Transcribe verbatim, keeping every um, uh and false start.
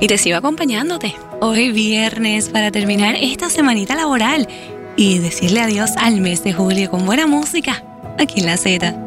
y te sigo acompañándote hoy viernes para terminar esta semanita laboral y decirle adiós al mes de julio con buena música aquí en La Z.